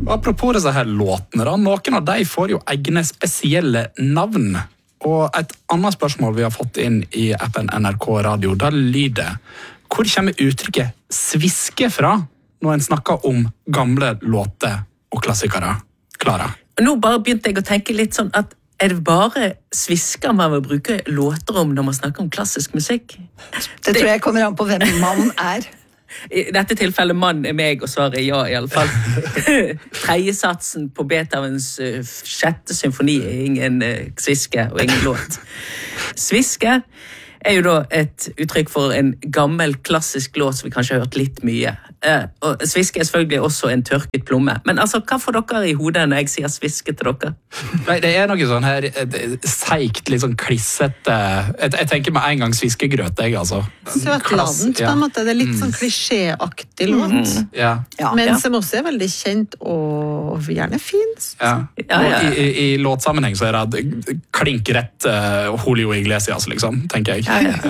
Apropos disse her låtene, da, noen av de får jo egne spesielle navn. Og et annet spørsmål vi har fått inn i appen NRK Radio, da lyder: hvor kommer uttrykket sviske fra når en snakker om gamle låter og klassikere? Klara? Nå bare begynte jeg å tenke litt sånn at er det bare svisker man vil bruke låter om når man snakker om klassisk musikk? Det tror jeg kommer an på hvem mann er. I dette tilfellet mann er meg, og svaret ja i alle fall. Tredjesatsen på Beethovens 6. symfoni er ingen sviske og ingen låt. Sviske er jo da et uttrykk for en gammel klassisk låt som vi kanskje har hørt litt mye. Og sviske er selvfølgelig også en tørket plomme. Men altså, hva får dere i hodet når jeg sier sviske til dere? Nei, det er noe sånn her seikt, litt sånn klissete. Jeg tenker med en gang sviskegrøt, jeg, altså. Søtladent, på en måte. Det er litt sånn klisjéaktig låt. Ja. Men som også er veldig kjent og gjerne fin. Ja. Og i låtsammenheng så er det klink rett Julio Iglesias, liksom, tenker jeg.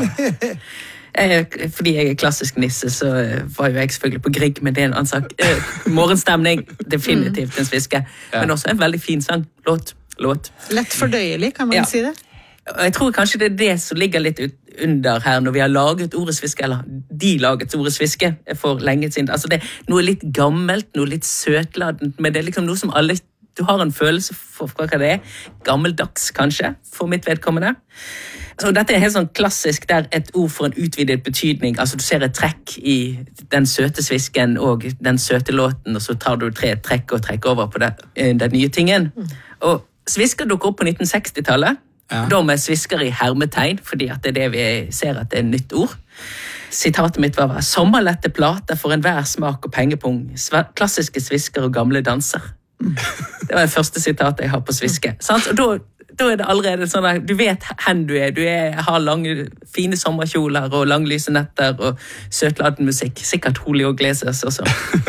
Fordi jeg er klassisk nisse, så var jo jeg selvfølgelig på Grieg, men det er en annen sak. Morgenstemning, definitivt en sviske. Men også en veldig fin sang. Låt. Lett fordøyelig, kan man si det? Og jeg tror kanskje det er det som ligger litt under her når vi har laget ordet sviske, eller de laget ordet sviske for lenge siden. Altså det er noe litt gammelt, noe litt søtladent, men det er liksom noe som alle... Du har en følelse for hva det er. Gammeldags, kanskje, for mitt vedkommende. Så dette er helt sånn klassisk, der et ord for en utvidet betydning. Altså du ser et trekk i den søte svisken og den søte låten, og så tar du 3 trekk og trekker over på den nye tingen. Og svisker dukker opp på 1960-tallet. Da med svisker i hermetegn, fordi at det er det vi ser at det er nytt ord. Sitatet mitt var: sommerlette plater for enhver smak og pengepung. Klassiske svisker og gamle danser. Det var det første sitatet jeg har på sviske. Og da er det allerede sånn at du vet hvor du er. Har lange, fine sommerkjoler og langlyse netter og søtladen musikk. Sikkert Julio Iglesias også.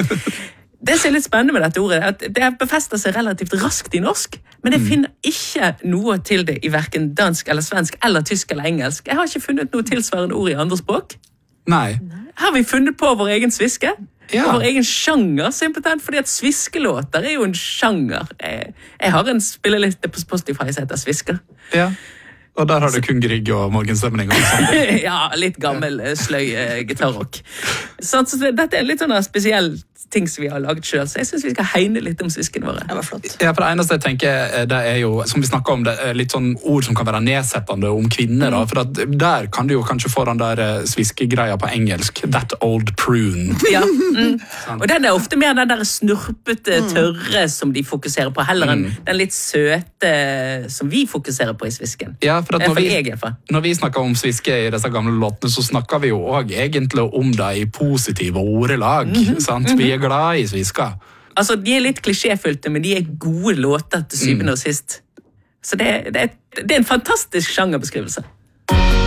Det som er litt spennende med dette ordet, er at det befester seg relativt raskt i norsk, men jeg finner ikke noe til det i hverken dansk eller svensk eller tysk eller engelsk. Jeg har ikke funnet noe tilsvarende ord i andre språk. Nei. Har vi funnet på vår egen sviske? Vår egen sjanger, simpelthen, fordi at sviskelåter er jo en sjanger. Jeg har en spilleliste på Spotify som heter Svisker. Ja, og der har du kun Grieg og morgenstemning. Ja, litt gammel, sløy gitarrock. Så dette er litt sånn spesiell ting som vi har laget selv, så jeg synes vi skal hegne litt om sviskene våre. Det var flott. Ja, for det eneste jeg tenker, det er jo, som vi snakker om, det er litt sånn ord som kan være nedsettende om kvinner, da, for at der kan du jo kanskje få den der sviskegreia på engelsk, that old prune. Ja, og den er ofte mer den der snurpete, tørre som de fokuserer på, heller enn den litt søte som vi fokuserer på i svisken. Ja, for at når vi snakker om sviske i disse gamle låtene, så snakker vi jo også egentlig om det i positive ordelag, sant? Vi er glad i sviska. Altså, de er litt klisjéfylte, men de er gode låter til syvende og sist. Så det er en fantastisk sjangerbeskrivelse.